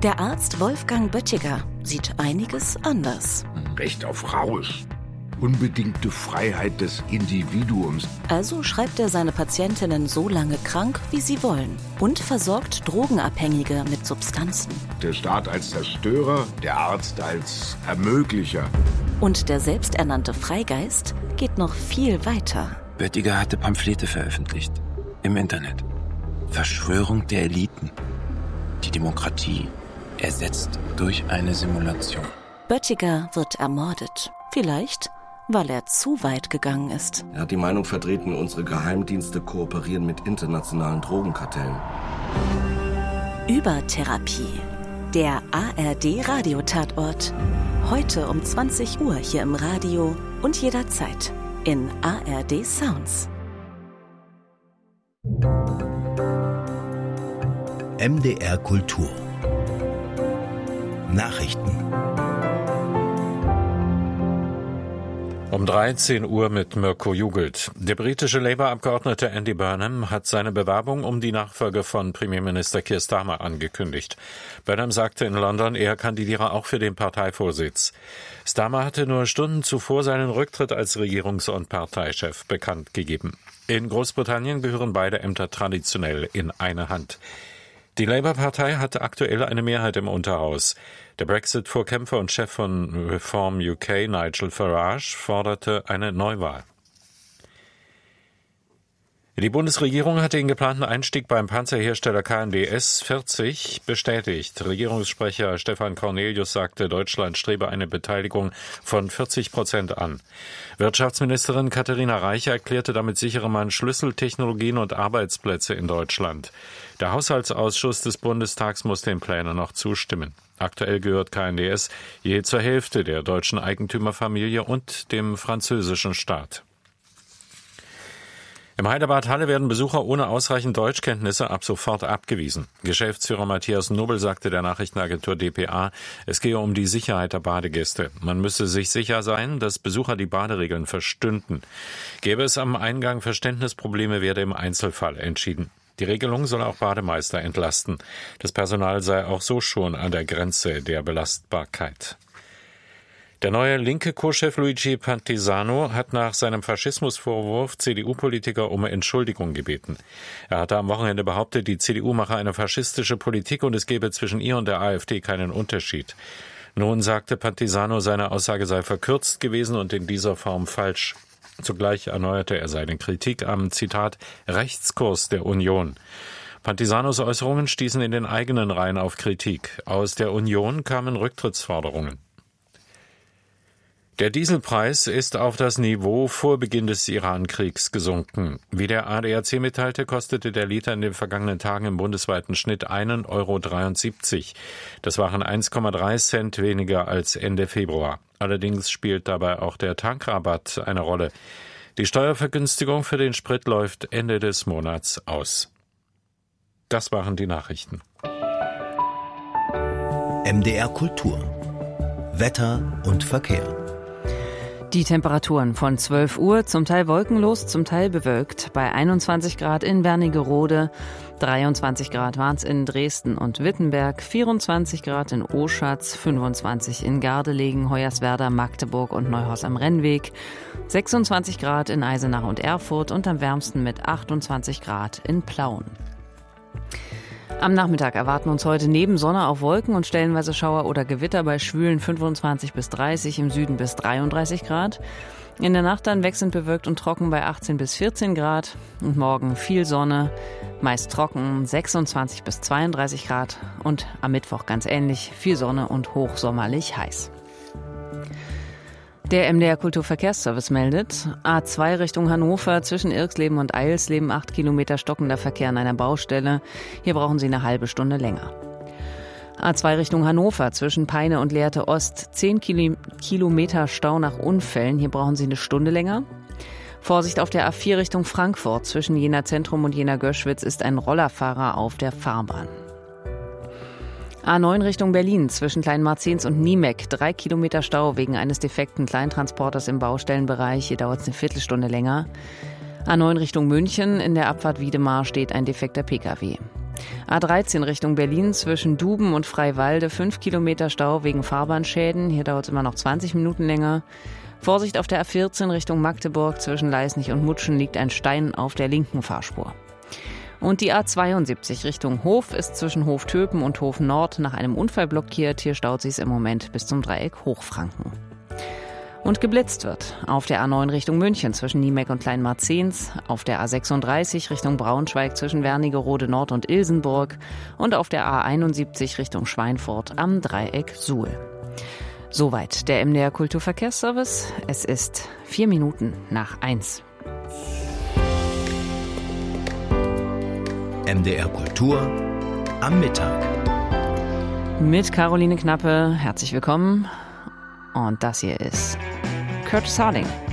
Der Arzt Wolfgang Böttiger sieht einiges anders. Recht auf Rausch. Unbedingte Freiheit des Individuums. Also schreibt er seine Patientinnen so lange krank, wie sie wollen. Und versorgt Drogenabhängige mit Substanzen. Der Staat als Zerstörer, der Arzt als Ermöglicher. Und der selbsternannte Freigeist geht noch viel weiter. Böttiger hatte Pamphlete veröffentlicht. Im Internet. Verschwörung der Eliten. Die Demokratie ersetzt durch eine Simulation. Böttiger wird ermordet. Vielleicht, weil er zu weit gegangen ist. Er hat die Meinung vertreten, unsere Geheimdienste kooperieren mit internationalen Drogenkartellen. Übertherapie. Der ARD-Radiotatort. Heute um 20 Uhr hier im Radio und jederzeit in ARD Sounds. MDR Kultur. Nachrichten. Um 13 Uhr mit Mirko Jugelt. Der britische Labour-Abgeordnete Andy Burnham hat seine Bewerbung um die Nachfolge von Premierminister Keir Starmer angekündigt. Burnham sagte in London, er kandidiere auch für den Parteivorsitz. Starmer hatte nur Stunden zuvor seinen Rücktritt als Regierungs- und Parteichef bekannt gegeben. In Großbritannien gehören beide Ämter traditionell in eine Hand. Die Labour-Partei hat aktuell eine Mehrheit im Unterhaus. Der Brexit-Vorkämpfer und Chef von Reform UK, Nigel Farage, forderte eine Neuwahl. Die Bundesregierung hat den geplanten Einstieg beim Panzerhersteller KNDS 40 bestätigt. Regierungssprecher Stefan Cornelius sagte, Deutschland strebe eine Beteiligung von 40% an. Wirtschaftsministerin Katharina Reich erklärte, damit sichere man Schlüsseltechnologien und Arbeitsplätze in Deutschland. Der Haushaltsausschuss des Bundestags muss den Plänen noch zustimmen. Aktuell gehört KNDS je zur Hälfte der deutschen Eigentümerfamilie und dem französischen Staat. Im Heiderbad Halle werden Besucher ohne ausreichend Deutschkenntnisse ab sofort abgewiesen. Geschäftsführer Matthias Nobel sagte der Nachrichtenagentur dpa, es gehe um die Sicherheit der Badegäste. Man müsse sich sicher sein, dass Besucher die Baderegeln verstünden. Gäbe es am Eingang Verständnisprobleme, werde im Einzelfall entschieden. Die Regelung soll auch Bademeister entlasten. Das Personal sei auch so schon an der Grenze der Belastbarkeit. Der neue linke Co-Chef Luigi Pantisano hat nach seinem Faschismusvorwurf CDU-Politiker um Entschuldigung gebeten. Er hatte am Wochenende behauptet, die CDU mache eine faschistische Politik und es gebe zwischen ihr und der AfD keinen Unterschied. Nun sagte Pantisano, seine Aussage sei verkürzt gewesen und in dieser Form falsch. Zugleich erneuerte er seine Kritik am, Zitat, Rechtskurs der Union. Pantisanos Äußerungen stießen in den eigenen Reihen auf Kritik. Aus der Union kamen Rücktrittsforderungen. Der Dieselpreis ist auf das Niveau vor Beginn des Iran-Kriegs gesunken. Wie der ADAC mitteilte, kostete der Liter in den vergangenen Tagen im bundesweiten Schnitt 1,73 €. Das waren 1,3 Cent weniger als Ende Februar. Allerdings spielt dabei auch der Tankrabatt eine Rolle. Die Steuervergünstigung für den Sprit läuft Ende des Monats aus. Das waren die Nachrichten. MDR Kultur. Wetter und Verkehr. Die Temperaturen von 12 Uhr, zum Teil wolkenlos, zum Teil bewölkt. Bei 21 Grad in Wernigerode, 23 Grad waren es in Dresden und Wittenberg, 24 Grad in Oschatz, 25 in Gardelegen, Hoyerswerda, Magdeburg und Neuhaus am Rennweg, 26 Grad in Eisenach und Erfurt und am wärmsten mit 28 Grad in Plauen. Am Nachmittag erwarten uns heute neben Sonne auch Wolken und stellenweise Schauer oder Gewitter bei schwülen 25 bis 30, im Süden bis 33 Grad. In der Nacht dann wechselnd bewölkt und trocken bei 18 bis 14 Grad. Und morgen viel Sonne, meist trocken, 26 bis 32 Grad. Und am Mittwoch ganz ähnlich, viel Sonne und hochsommerlich heiß. Der MDR Kulturverkehrsservice meldet, A2 Richtung Hannover zwischen Irxleben und Eilsleben 8 Kilometer stockender Verkehr an einer Baustelle. Hier brauchen Sie eine halbe Stunde länger. A2 Richtung Hannover zwischen Peine und Lehrte Ost 10 Kilometer Stau nach Unfällen. Hier brauchen Sie eine Stunde länger. Vorsicht auf der A4 Richtung Frankfurt zwischen Jena Zentrum und Jena Göschwitz ist ein Rollerfahrer auf der Fahrbahn. A9 Richtung Berlin zwischen Kleinmarzens und Niemeck 3 Kilometer Stau wegen eines defekten Kleintransporters im Baustellenbereich. Hier dauert es eine Viertelstunde länger. A9 Richtung München in der Abfahrt Wiedemar steht ein defekter Pkw. A13 Richtung Berlin zwischen Duben und Freiwalde, 5 Kilometer Stau wegen Fahrbahnschäden. Hier dauert es immer noch 20 Minuten länger. Vorsicht auf der A14 Richtung Magdeburg zwischen Leisnig und Mutschen liegt ein Stein auf der linken Fahrspur. Und die A72 Richtung Hof ist zwischen Hof-Töpen und Hof-Nord nach einem Unfall blockiert. Hier staut sie es im Moment bis zum Dreieck Hochfranken. Und geblitzt wird auf der A9 Richtung München zwischen Niemeck und Kleinmarzens, auf der A36 Richtung Braunschweig zwischen Wernigerode Nord und Ilsenburg und auf der A71 Richtung Schweinfurt am Dreieck Suhl. Soweit der MDR Kulturverkehrsservice. Es ist 4 Minuten nach 1. MDR Kultur am Mittag. Mit Caroline Knappe. Herzlich willkommen. Und das hier ist Curtis Harding.